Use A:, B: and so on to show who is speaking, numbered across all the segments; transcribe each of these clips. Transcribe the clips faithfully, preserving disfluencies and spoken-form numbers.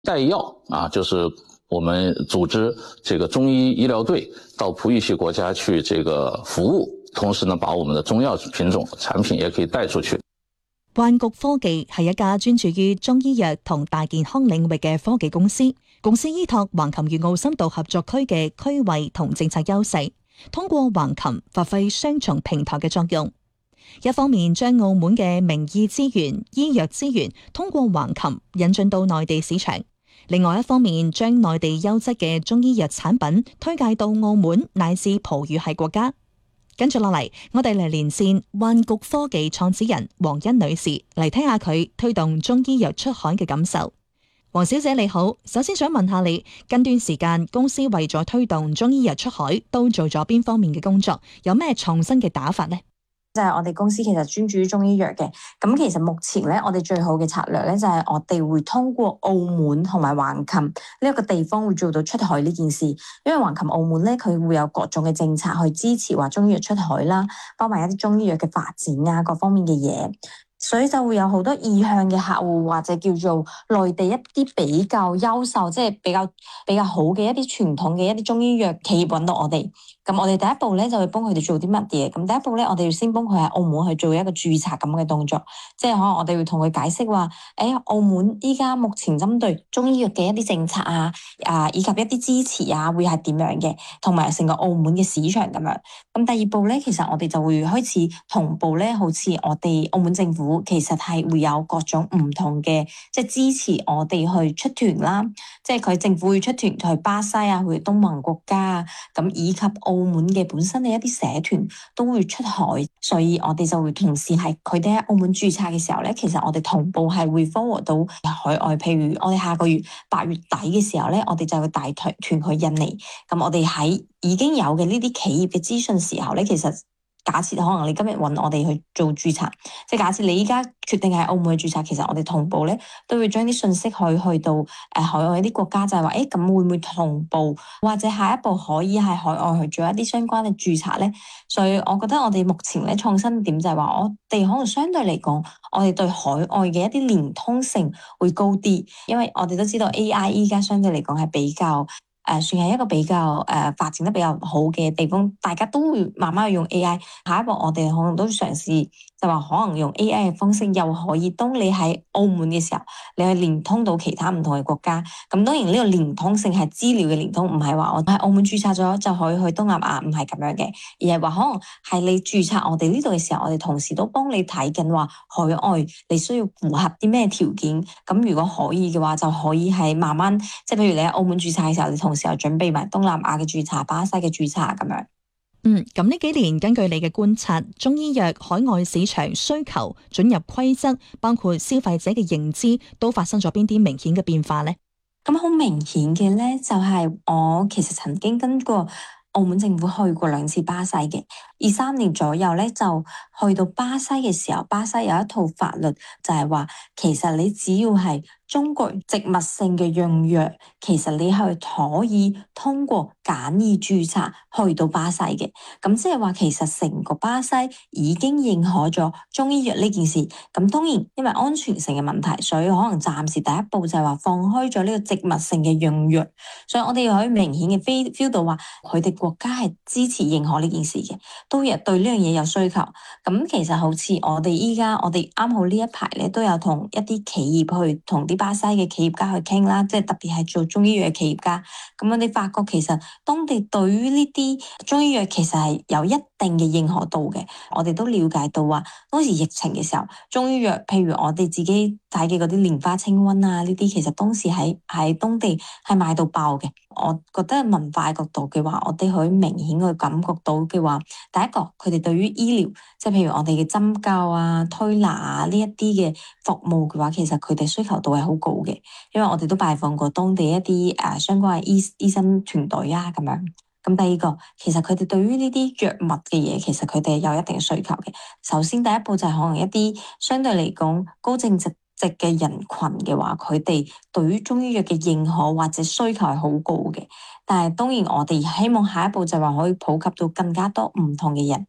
A: 带药啊，就是我们组织这个中醫醫療隊到葡語系國家去這個服務，同時呢，把我們的中藥品種產品也可以帶出去。
B: 萬局科技係一家專注於中醫藥同大健康領域嘅科技公司，公司依託橫琴粵澳深度合作區嘅區位同政策優勢，通過橫琴發揮雙重平台嘅作用。一方面將澳門嘅名醫資源、醫藥資源通過橫琴引進到內地市場，另外一方面將內地優質嘅中醫藥產品推介到澳門乃至葡語系國家。跟住落嚟，我哋嚟連線萬局科技創始人黃欣女士，嚟聽下佢推動中醫藥出海嘅感受。黃小姐你好，首先想問下你，近段時間公司為咗推動中醫藥出海，都做咗邊方面嘅工作？有咩創新嘅打法呢？
C: 就係我哋公司其實專注於中醫藥嘅，咁其實目前咧，我哋最好嘅策略咧就係我哋會通過澳門同埋橫琴呢一個地方會做到出海呢件事，因為橫琴澳門咧佢會有各種嘅政策去支持話中醫藥出海啦，包埋一啲中醫藥嘅發展啊，各方面嘅嘢。所以就會有好多意向嘅客戶，或者叫做內地一啲比較優秀，即係比較比較好嘅一啲傳統嘅一啲中醫藥企業揾到我哋。咁我哋第一步咧就會幫佢哋做啲乜嘢？咁第一步咧，我哋要先幫佢喺澳門去做一個註冊咁嘅動作，即係可能我哋會同佢解釋話，誒，澳門依家目前針對中醫藥嘅一啲政策啊，啊以及一啲支持啊，會係點樣嘅，同埋成個澳門嘅市場咁樣。咁第二步咧，其實我哋就會開始同步咧，好似我哋澳門政府其實係會有各種唔同嘅，即係支持我哋去出團啦，即係佢政府會出團去巴西啊，去東盟國家啊，咁以及澳門嘅本身嘅一啲社團都會出海，所以我哋就會同時係佢哋喺澳門註冊嘅時候咧，其實我哋同步係會 forward 到海外。譬如我哋下個月八月底嘅時候咧，我哋就會帶團團去印尼。咁我哋喺已經有嘅呢啲企業嘅資訊時候咧，其實假設可能你今日揾我哋去做註冊，即係假設你依家決定喺澳門去註冊，其實我哋同步咧都會將啲信息去去到誒海外一啲國家，就係話誒咁會唔會同步，或者下一步可以喺海外去做一啲相關嘅註冊咧？所以我覺得我哋目前咧創新點就係話，我哋可能相對嚟講，我哋對海外嘅一啲連通性會高啲，因為我哋都知道 A I 依家相對嚟講係比較。誒、呃，算係一個比較誒、呃、發展得比較好嘅地方，大家都會慢慢去用 A I。下一步我哋可能都嘗試，就話可能用 A I 嘅方式，又可以當你喺澳門嘅時候，你去連通到其他唔同嘅國家。咁當然呢個連通性係資料嘅連通，唔係話我喺澳門註冊咗就可以去東南亞，唔係咁樣嘅，而係話可能係你註冊我哋呢度嘅時候，我哋同時都幫你睇緊話海外你需要符合啲咩條件。咁如果可以嘅話，就可以係慢慢，即係譬如你喺澳門註冊嘅時候，你同時又準備埋東南亞嘅註冊、巴西嘅註冊咁樣。
B: 嗯，咁呢幾年根據你嘅觀察，中醫藥海外市場需求、准入規則，包括消費者嘅認知，都發生咗邊啲明顯嘅變化呢？
C: 咁好明顯嘅咧，就係、是、我其實曾經跟過澳門政府去過兩次巴西嘅，二三年左右咧就去到巴西嘅時候，巴西有一套法律就係話，其實你只要係中國植物性嘅用藥，其實你係可以通過簡易註冊去到巴西嘅。咁即係話，其實成個巴西已經認可咗中醫藥呢件事。咁當然因為安全性嘅問題，所以可能暫時第一步就係話放開咗呢個植物性嘅用藥。所以我哋可以明顯嘅 feel 到話，佢哋國家係支持認可呢件事嘅，都亦對呢樣嘢有需求。咁其實好似我哋依家，我哋啱好呢一排咧都有同一啲企業去同啲巴西嘅企業家去傾啦，即係特別係做中醫藥嘅企業家。咁我哋發覺其實當地對於呢啲中醫藥其實係有一定嘅認可度嘅。我哋都了解到話，當時疫情嘅時候，中醫藥譬如我哋自己睇嘅嗰啲蓮花清瘟啊，呢啲其實當時喺喺當地係賣到爆嘅。我覺得文化角度嘅話，我哋可以明顯去感覺到嘅話，第一個佢哋對於醫療，即係譬如我哋嘅針灸啊、推拿啊呢一啲嘅服務嘅話，其實佢哋需求度係好高嘅，因為我哋都拜訪過當地一啲誒、呃、相關嘅醫醫生團隊啊咁樣。咁第二個，其實佢哋對於呢啲藥物嘅嘢，其實佢哋有一定嘅需求嘅。首先第一步就係可能一啲相對嚟講高淨值值嘅人群嘅話，佢哋對於中醫藥嘅認可或者需求係好高嘅。但係當然我哋希望下一步就係話可以普及到更加多唔同嘅人。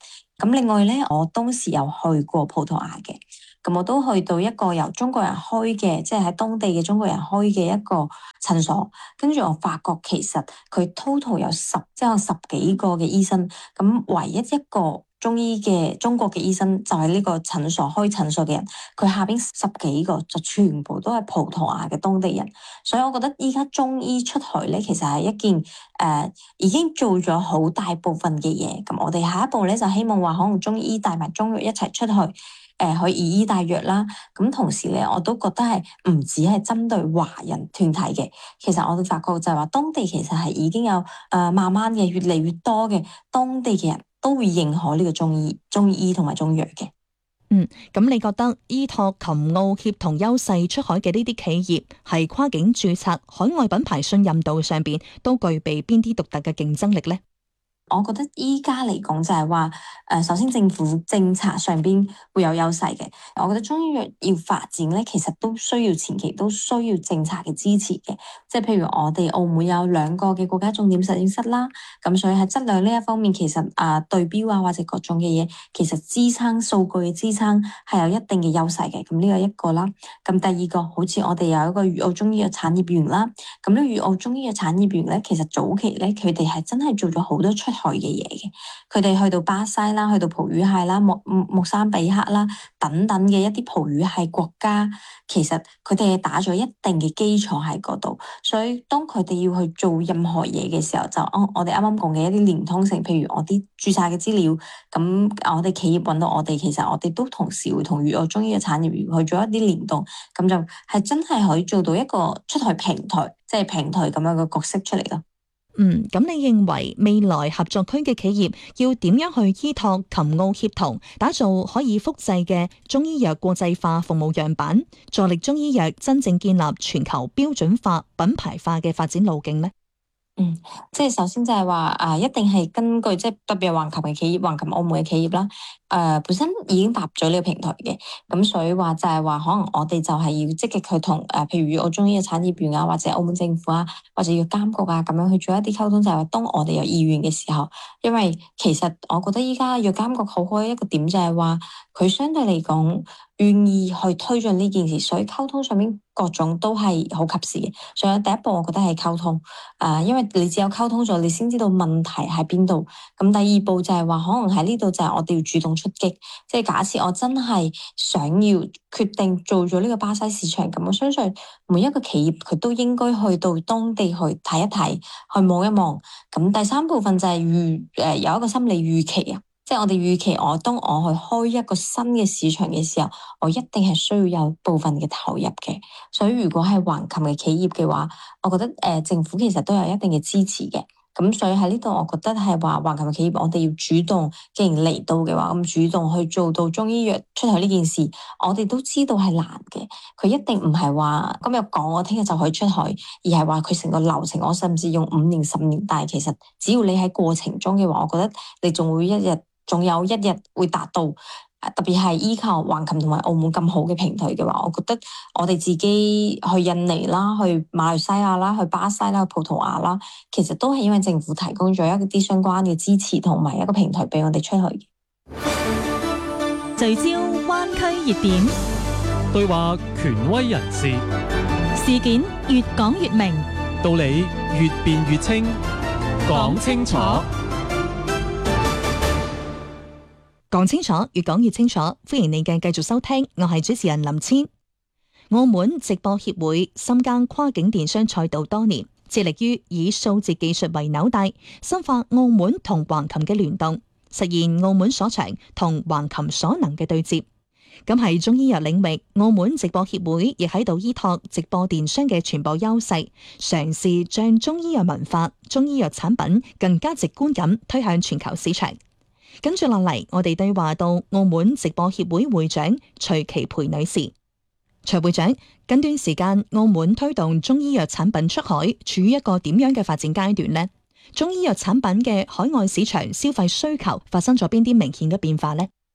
C: 咁另外咧，我當時有去過葡萄牙嘅，咁我都去到一個由中國人開嘅，即係喺當地嘅中國人開嘅一個診所，跟住我發覺其實佢 total 有十，即係有十幾個嘅醫生，咁唯一一個中醫嘅中國嘅醫生就係呢個診所開診所嘅人，佢下邊十幾個就全部都係葡萄牙嘅當地人，所以我覺得依家中醫出海咧，其實係一件誒、呃、已經做咗好大部分嘅嘢。咁我哋下一步咧就希望話可能中醫帶埋中藥一齊出去，誒、呃、去以醫帶藥啦。咁同時咧，我都覺得係唔止係針對華人團體嘅，其實我哋發覺就係話當地其實係已經有誒、呃、慢慢嘅越嚟越多嘅當地嘅人都會認可呢個中醫、中醫同埋中藥嘅。
B: 嗯，咁你覺得依託琴澳協同優勢出海嘅呢啲企業係跨境註冊、海外品牌信任度上邊都具備邊啲獨特嘅競爭力呢？
C: 我覺得依家嚟講就係話，誒，首先政府政策上邊會有優勢嘅。我覺得中醫藥要發展咧，其實都需要前期都需要政策嘅支持嘅。即係譬如我哋澳門有兩個嘅國家重點實驗室啦，咁所以喺質量呢一方面，其實啊對標啊或者各種嘅嘢，其實支撐數據嘅支撐係有一定嘅優勢嘅。咁呢個一個啦。咁第二個，好似我哋有一個粵澳中醫藥產業園啦。咁呢粵澳中醫藥產業園咧，其實早期咧佢哋係真係做咗好多出海嘅嘢嘅，佢哋去到巴西啦，去到葡語系啦、莫莫桑比克啦等等嘅一啲葡語系國家，其實佢哋係打咗一定嘅基礎喺嗰度，所以當佢哋要去做任何嘢嘅時候，就哦，我哋啱啱講嘅一啲連通性，譬如我啲註冊嘅資料，咁我哋企業揾到我哋，其實我哋都同時會同粵澳中醫嘅產業園去做一啲聯動，咁就係真係可以做到一個出海平台，即係平台咁樣嘅角色出嚟咯。
B: 嗯，咁你認為未來合作區嘅企業要點樣去依託琴澳協同，打造可以複製嘅中醫藥國際化服務樣板，助力中醫藥真正建立全球標準化、品牌化嘅發展路徑呢？
C: 嗯，即係首先就係話啊，一定係根據即係特別係橫琴嘅企業、橫琴澳門嘅企業啦，誒、呃、本身已經搭咗呢個平台嘅，咁所以話就係話可能我哋就係要積極去同誒、呃，譬如粵澳中醫嘅產業園啊，或者澳門政府啊，或者要監局啊，咁樣去做一啲溝通，就係話當我哋有意願嘅時候，因為其實我覺得依家藥監局好開一個點就係話佢相對嚟講願意去推進呢件事，所以溝通上面各種都係好及時嘅。所以第一步我覺得係溝通，誒、呃，因為你只有溝通咗，你先知道問題喺邊度。咁第二步就係話，可能喺呢度就係我哋要主動出擊。即係假設我真係想要決定做咗呢個巴西市場，咁我相信每一個企業佢都應該去到當地去睇一睇，去望一望。咁第三部分就係預誒有一個心理預期啊。即係我哋預期我，我當我去開一個新嘅市場嘅時候，我一定係需要有部分嘅投入嘅。所以如果係橫琴嘅企業嘅話，我覺得誒、呃、政府其實都有一定嘅支持嘅。咁所以喺呢度，我覺得係話橫琴嘅企業，我哋要主動，既然嚟到嘅話，咁主動去做到中醫藥出口呢件事，我哋都知道係難嘅。佢一定唔係話今日講我聽日就可以出海，而係話佢成個流程，我甚至用五年、十年。但係其實只要你喺過程中嘅話，我覺得你仲會一日。仲有一日會達到，特別係依靠橫琴同埋澳門咁好嘅平台嘅話，我覺得我哋自己去印尼啦、去馬來西亞啦、去巴西啦、去葡萄牙啦，其實都係因為政府提供咗一啲相關嘅支持同埋一個平台俾我哋出去。
D: 聚焦灣區熱點，
E: 對話權威人士，
D: 事件越講越明，
E: 道理越辯越清，講清楚。
B: 講清楚，越講越清楚。歡迎你嘅繼續收聽，我係主持人林千。澳門直播協會深耕跨境電商賽道多年，致力於以數字技術為紐帶，深化澳門同橫琴嘅聯動，實現澳門所長同橫琴所能嘅對接。咁喺中醫藥領域，澳門直播協會亦喺度依託直播電商嘅傳播優勢，嘗試將中醫藥文化、中醫藥產品更加直觀咁推向全球市場。跟住落嚟，我哋對話到澳門直播協會會長徐其培女士。徐會長，近段時間澳門推動中醫藥產品出海，處於一個點樣嘅發展階段呢？中醫藥產品嘅海外市場消費需求發生咗邊啲明顯嘅變化呢？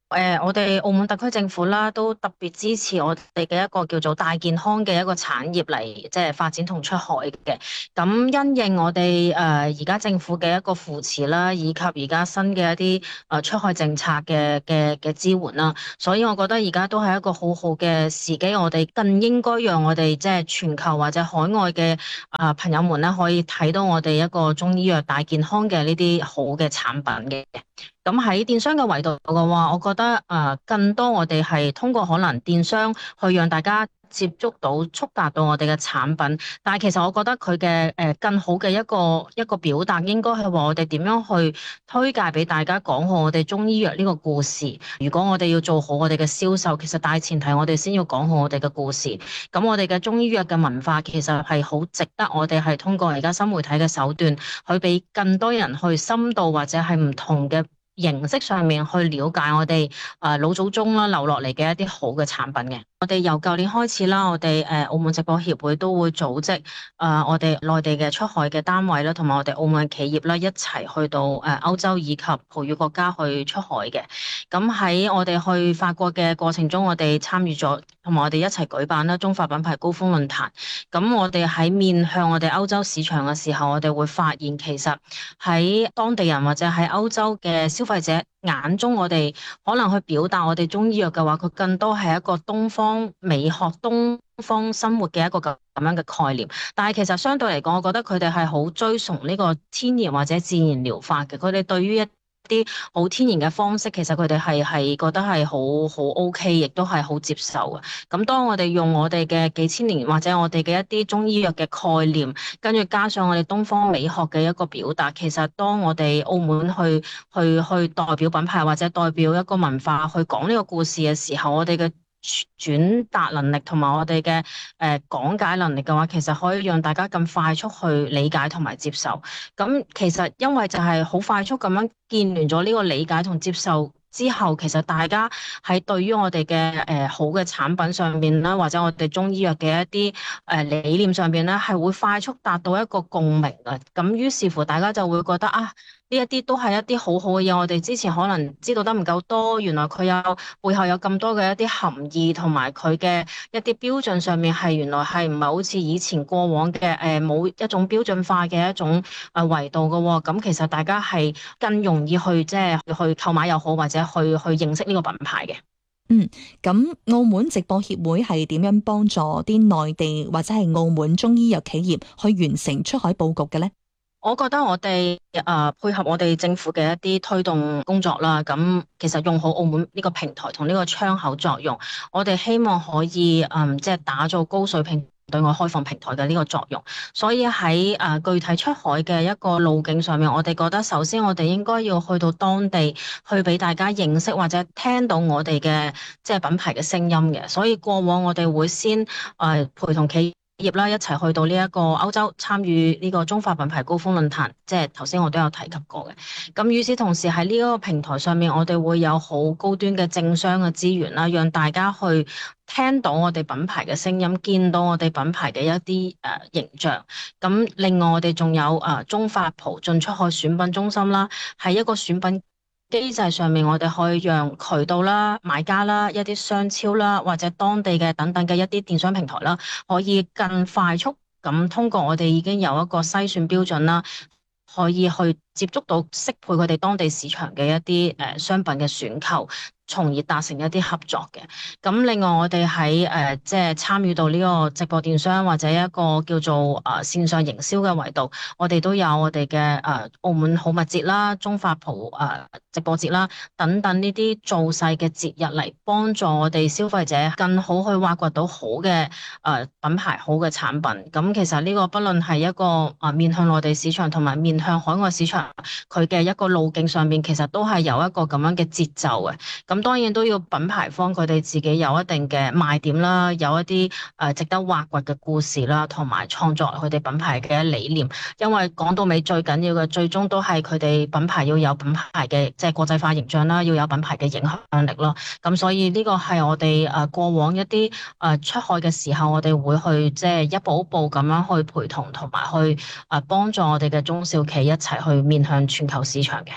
F: 誒、呃，我哋澳門特區政府啦，都特別支持我哋嘅一個叫做大健康嘅一個產業嚟，即係發展同出海嘅。咁因應我哋誒而家政府嘅一個扶持啦，以及而家新嘅一啲誒出海政策嘅嘅嘅支援啦，所以我覺得而家都係一個好好嘅時機，我哋更應該讓我哋即係全球或者海外嘅啊朋友們咧，可以睇到我哋一個中醫藥大健康嘅呢啲好嘅產品嘅。咁喺電商嘅維度嘅話，我覺得誒更多我哋係通過可能電商去讓大家接觸到、觸達到我哋嘅產品，但係其實我覺得佢嘅誒更好嘅一個一個表達，應該係話我哋點樣去推介俾大家講好我哋中醫藥呢個故事。如果我哋要做好我哋嘅銷售，其實大前提我哋先要講好我哋嘅故事。咁我哋嘅中醫藥嘅文化其實係好值得我哋係通過而家新媒體嘅手段，去俾更多人去深度或者係唔同嘅形式上面去了解我哋誒老祖宗啦留落嚟嘅一啲好嘅產品嘅。我哋由舊年開始啦，我哋誒澳門直播協會都會組織誒我哋內地嘅出海嘅單位啦，同埋我哋澳門嘅企業啦一齊去到誒歐洲以及葡語國家去出海嘅。咁喺我哋去法國嘅過程中，我哋參與咗，同埋我哋一齊舉辦啦中法品牌高峰論壇。咁我哋喺面向我哋歐洲市場嘅時候，我哋會發現其實喺當地人或者喺歐洲嘅消費者眼中，我哋可能去表達我哋中醫藥嘅話，佢更多係一個東方美學、東方生活嘅一個咁樣嘅概念。但係其實相對嚟講，我覺得佢哋係好追崇呢個天然或者自然療法嘅。佢哋對於一啲好天然嘅方式，其實佢哋係係覺得係好好 OK，亦都係好接受嘅。咁當我哋用我哋嘅幾千年或者我哋嘅一啲中醫藥嘅概念，跟住加上我哋東方美學嘅一個表達，其實當我哋澳門去去去代表品牌或者代表一個文化去講呢個故事嘅時候，我哋嘅轉達能力同埋我哋嘅誒講解能力嘅話，其實可以讓大家更快速去理解同埋接受。咁其實因為就係好快速咁樣建聯咗呢個理解同接受之後，其實大家喺對於我哋嘅誒好嘅產品上面啦，或者我哋中醫藥嘅一啲誒理念上邊咧，係會快速達到一個共鳴嘅。咁於是乎大家就會覺得啊，呢一啲都係一啲好好嘅嘢，我哋之前可能知道得唔夠多，原來佢有背後有咁多嘅一啲含義，同埋佢嘅一啲標準上面係原來係唔係好似以前過往嘅誒冇一種標準化嘅一種誒維度嘅喎。咁其實大家係更容易去即係去購買又好，或者去去認識呢個品牌嘅。
B: 嗯，咁澳門直播協會係點樣幫助啲內地或者係澳門中醫藥企業去完成出海佈局嘅呢？
F: 我覺得我哋誒、呃、配合我哋政府嘅一啲推動工作啦，咁其實用好澳門呢個平台同呢個窗口作用，我哋希望可以嗯即係打造高水平對外開放平台嘅呢個作用。所以喺誒、呃、具體出海嘅一個路徑上面，我哋覺得首先我哋應該要去到當地去俾大家認識或者聽到我哋嘅即係品牌嘅聲音嘅。所以過往我哋會先誒、呃、陪同企業啦，一齊去到呢一個歐洲參與呢個中法品牌高峰論壇，即係頭先我都有提及過嘅。咁與此同時喺呢一個平台上面，我哋會有好高端嘅政商嘅資源啦，讓大家去聽到我哋品牌嘅聲音，見到我哋品牌嘅一啲誒、呃、形象。咁另外我哋仲有誒、呃、中法葡進出海選品中心啦，係一個選品機制上面，我哋可以讓渠道啦、買家啦、一啲商超啦，或者當地嘅等等嘅一啲電商平台啦，可以更快速咁通過我哋已經有一個篩選標準啦，可以去接觸到適配佢哋當地市場嘅一啲誒商品嘅選購，從而達成一啲合作嘅。咁另外我哋喺誒即係參與到呢個直播電商或者一個叫做誒、呃、線上營銷嘅維度，我哋都有我哋嘅誒澳門好物節啦、中法葡誒、呃、直播節啦等等呢啲造勢嘅節日嚟幫助我哋消費者更好去挖掘到好嘅誒、呃、品牌、好嘅產品。咁其實呢個不論係一個誒、呃、面向內地市場同埋面向海外市場，佢嘅一個路徑上面其實都係有一個咁樣嘅節奏嘅。咁當然都要品牌方佢哋自己有一定嘅賣點啦，有一啲誒值得挖掘嘅故事啦，同埋創作佢哋品牌嘅理念。因為講到尾最緊要嘅，最終都係佢哋品牌要有品牌嘅即係國際化形象啦，要有品牌嘅影響力咯。咁所以呢個係我哋誒過往一啲誒出海嘅時候，我哋會去即係一步一步咁樣去陪同同埋去誒幫助我哋嘅中小企一齊去面向全球市場嘅。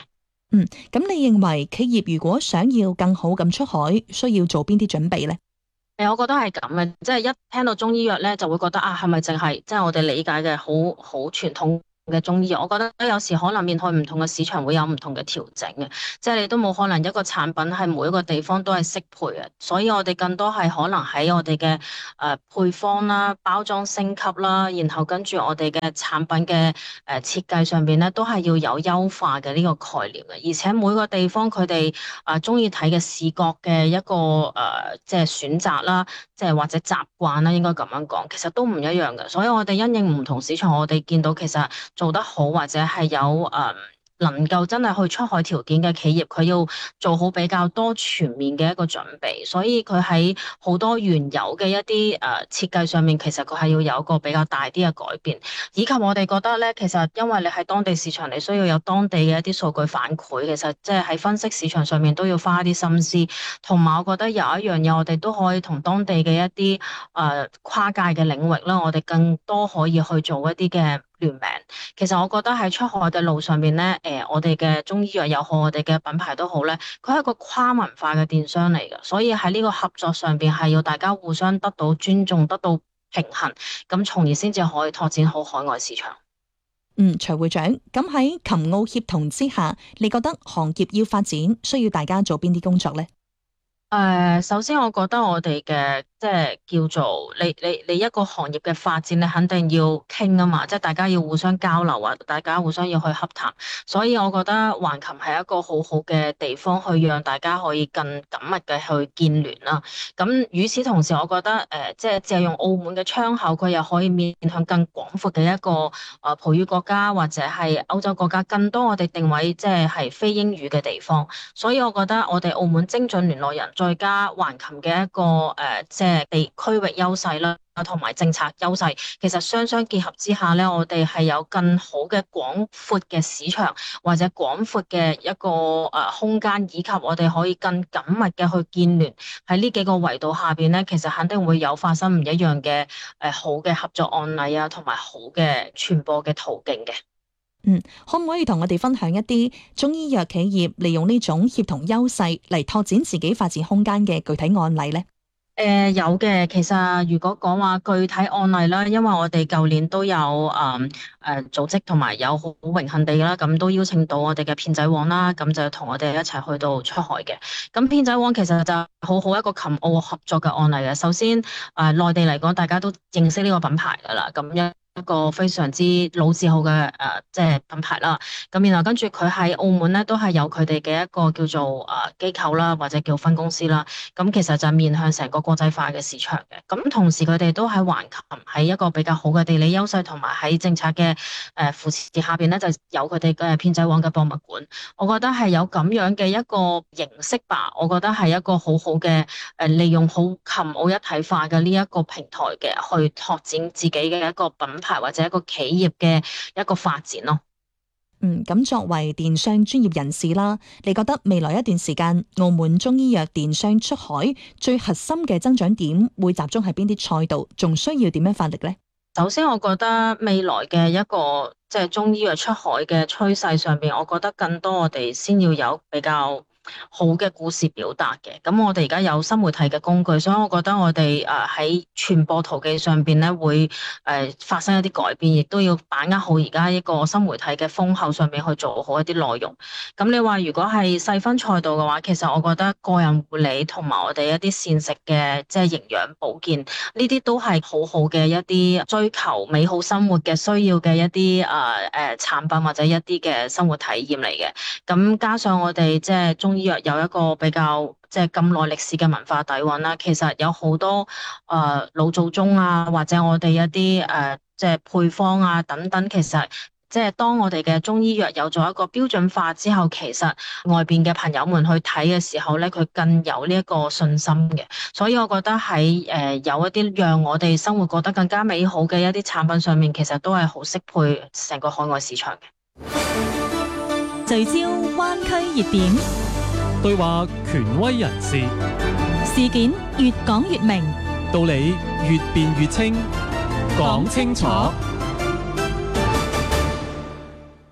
B: 嗯，咁你認為企業如果想要更好咁出海，需要做邊啲準備呢？
F: 誒，我覺得係咁嘅，即係一聽到中醫藥咧，就會覺得啊，係咪淨係即係我哋理解嘅好好傳統嘅中醫藥？我覺得有時可能面對唔同嘅市場會有唔同嘅調整嘅，即係你都冇可能一個產品係每一個地方都係適配嘅，所以我哋更多係可能喺我哋嘅誒配方啦、包裝升級啦，然後跟住我哋嘅產品嘅誒設計上邊咧，都係要有優化嘅呢個概念嘅，而且每個地方佢哋誒中意睇嘅視覺嘅一個誒即係選擇啦，即係或者習慣啦，應該咁樣講，其實都唔一樣嘅，所以我哋因應唔同市場，我哋見到其實做得好或者係有誒、呃、能夠真係去出海條件嘅企業，佢要做好比較多全面嘅一個準備，所以佢喺好多原有嘅一啲誒設計上面，其實佢係要有一個比較大啲嘅改變，以及我哋覺得咧，其實因為你喺當地市場，你需要有當地嘅一啲數據反饋，其實即係喺分析市場上面都要花啲心思，同埋我覺得有一樣嘢，我哋都可以同當地嘅一啲誒、呃、跨界嘅領域啦，我哋更多可以去做一啲嘅聯名。其實我覺得喺出海嘅路上面咧，誒、呃，我哋嘅中醫藥又好，我哋嘅品牌都好咧，佢係一個跨文化嘅電商嚟嘅，所以喺呢個合作上邊係要大家互相得到尊重，得到平衡，咁從而先至可以拓展好海外市場。
B: 嗯，徐會長，咁喺琴澳協同之下，你覺得行業要發展，需要大家做邊啲工作呢？
F: 誒、呃，首先我覺得我哋嘅即係叫做你你你一個行業嘅發展，你肯定要傾啊嘛，即係大家要互相交流啊，大家互相要去洽談，所以我覺得橫琴係一個好好嘅地方，去讓大家可以更緊密嘅去建聯啦。咁與此同時，我覺得誒、呃，即係借用澳門嘅窗口，佢又可以面向更廣闊嘅一個誒、呃、葡語國家或者係歐洲國家，更多我哋定位即係係非英語嘅地方，所以我覺得我哋澳門精準聯絡人，再加橫琴嘅一個誒、呃，即係地區域優勢啦，同埋政策優勢，其實雙雙結合之下咧，我哋係有更好嘅廣闊嘅市場，或者廣闊嘅一個誒空間，以及我哋可以更緊密嘅去建聯喺呢幾個維度下邊咧，其實肯定會有發生唔一樣嘅誒好嘅合作案例啊，同埋好嘅傳播嘅途徑嘅。
B: 嗯，可唔可以同我哋分享一啲中醫藥企業利用呢種協同優勢嚟拓展自己發展空間嘅具體案例呢？
F: 誒、呃、有嘅，其實如果講話具體案例啦，因為我哋舊年都有誒誒、嗯呃、組織同埋有好榮幸地啦，咁都邀請到我哋嘅片仔癀啦，咁就同我哋一齊去到出海嘅。咁片仔癀其實就好好一個琴澳合作嘅案例嘅。首先誒、呃、內地嚟講，大家都認識呢個品牌㗎啦，咁一一個非常之老字號嘅誒、呃，即係品牌啦。咁然後跟住佢喺澳門咧，都係有佢哋嘅一個叫做誒機構啦，或者叫分公司啦。咁其實就面向成個國際化嘅市場嘅。咁同時佢哋都喺橫琴喺一個比較好嘅地理優勢，同埋喺政策嘅誒扶持下邊咧，就有佢哋嘅片仔癀嘅博物館。我覺得係有咁樣嘅一個形式吧。我覺得係一個好好嘅誒，利用好琴澳一體化嘅呢一個平台嘅，去拓展自己嘅一個品牌或者一個企業嘅一個發展咯。
B: 嗯，咁作為電商專業人士啦，你覺得未來一段時間澳門中醫藥電商出海最核心嘅增長點會集中喺邊啲賽道，仲需要點樣發力呢？
F: 首先，我覺得未來嘅一個即係中醫藥出海嘅趨勢上邊，我覺得更多我哋先要有比較好嘅故事表達嘅。咁我哋而家有新媒體嘅工具，所以我覺得我哋誒喺傳播途徑上邊咧會誒、呃、發生一啲改變，亦都要把握好而家一個新媒體嘅風口上面去做好一啲內容。咁你話如果係細分賽道嘅話，其實我覺得個人護理同埋我哋一啲膳食嘅即係營養保健呢啲都係好好嘅一啲追求美好生活嘅需要嘅一啲誒誒產品或者一啲嘅生活體驗嚟嘅。咁加上我哋即係中醫藥有一個比較即係咁耐歷史嘅文化底蘊啦，其實有好多誒、呃、老祖宗啊，或者我哋一啲誒、呃、即係配方啊等等，其實即係當我哋嘅中醫藥有咗一個標準化之後，其實外邊嘅朋友們去睇嘅時候咧，佢更有呢一個信心嘅。所以我覺得喺誒、呃、有一啲讓我哋生活過得更加美好嘅一啲產品上面，其實都係好適配成個海外市場嘅。
D: 聚焦灣區熱點，
E: 對話權威人士，
D: 事件越講越明，
E: 道理越辯越清，講清楚。
B: 咁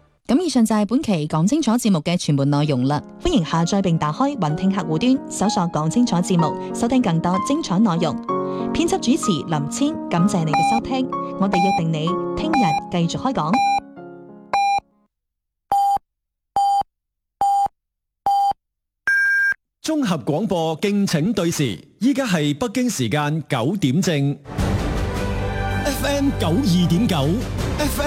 B: 以上就係本期講清楚節目嘅全部內容啦。歡迎下載並打開雲聽客戶端，搜索講清楚節目，收聽更多精彩內容。編輯主持林千，感謝你嘅收聽，我哋約定你聽日繼續開講。
E: 綜合廣播敬請對時，依家係北京時間九點正。F M 九二點九。